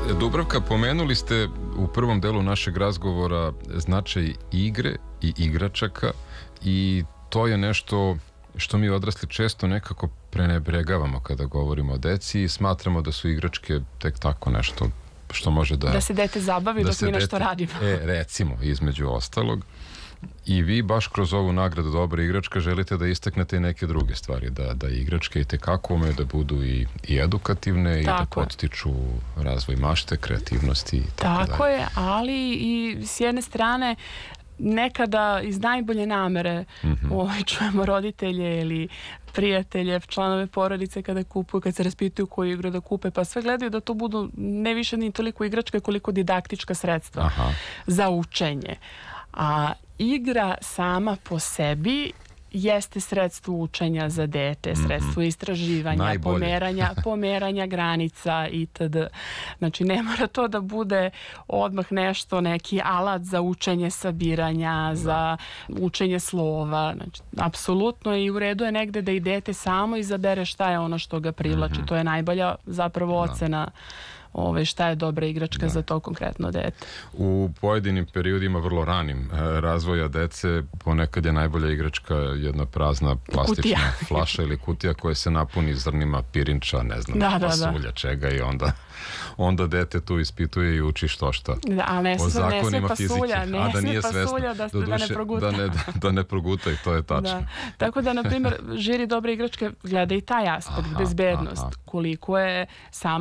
Dubravka, pomenuli ste u prvom delu našeg razgovora značaj igre i igračaka i to je nešto što mi odrasli često nekako prenebregavamo kada govorimo o deci i smatramo da su igračke tek tako nešto što može da se dete zabavi dok mi nešto radimo. Recimo, između ostalog. I vi baš kroz ovu nagradu Dobra igračka želite da istaknete i neke druge stvari, da igračke i tekako umeju da budu i edukativne i da podstiču razvoj mašte, kreativnosti i tako dalje. Tako je, ali i s jedne strane nekada iz najbolje namere čujemo roditelje ili prijatelje, članove porodice kada kupuju, kad se raspituju koju igru da kupe, pa sve gledaju da to budu ne više ni toliko igračke koliko didaktička sredstva za učenje. A igra sama po sebi jeste sredstvo učenja za dete, sredstvo istraživanja, pomeranja granica itd. Znači, ne mora to da bude odmah nešto, neki alat za učenje sabiranja, za učenje slova. Znači, apsolutno i u redu je negde da i dete samo izabere šta je ono što ga privlači. To je najbolja zapravo ocena šta je dobra igračka za to konkretno dete. U pojedinim periodima, vrlo ranim razvoja dece, ponekad je najbolja igračka jedna prazna plastična flaša ili kutija koja se napuni zrnima pirinča, ne znam, pasulja, čega i onda dete tu ispituje i uči što šta. A ne sve pasulja, da ne proguta. Da ne proguta i to je tačno. Tako da, na primjer, žiri dobre igračke gleda i taj aspekt, bezbednost, koliko je sama